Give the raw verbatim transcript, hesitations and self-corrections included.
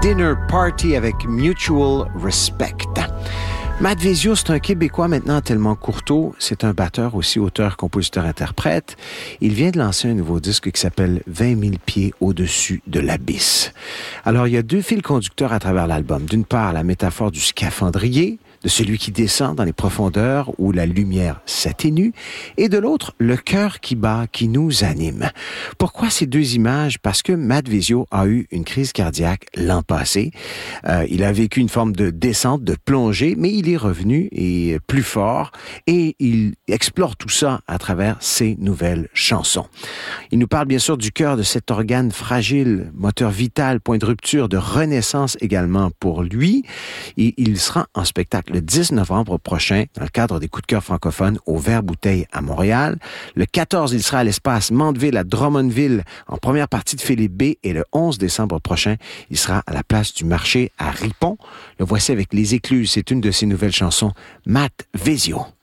Dinner Party avec Mutual Respect. Matt Vezio, c'est un Québécois maintenant tellement courteau. C'est un batteur aussi, auteur, compositeur, interprète. Il vient de lancer un nouveau disque qui s'appelle vingt mille pieds au-dessus de l'abysse. Alors, il y a deux fils conducteurs à travers l'album. D'une part, la métaphore du scaphandrier, de celui qui descend dans les profondeurs où la lumière s'atténue, et de l'autre, le cœur qui bat, qui nous anime. Pourquoi ces deux images? Parce que Matt Vezio a eu une crise cardiaque l'an passé. Euh, il a vécu une forme de descente, de plongée, mais il est revenu et plus fort, et il explore tout ça à travers ses nouvelles chansons. Il nous parle bien sûr du cœur de cet organe fragile, moteur vital, point de rupture, de renaissance également pour lui. Et il sera en spectacle le dix novembre prochain, dans le cadre des coups de cœur francophones au Vert-Bouteille à Montréal. Le quatorze, il sera à l'espace Mandeville à Drummondville en première partie de Philippe B. Et le onze décembre prochain, il sera à la place du marché à Ripon. Le voici avec Les Écluses. C'est une de ses nouvelles chansons, Matt Vezio.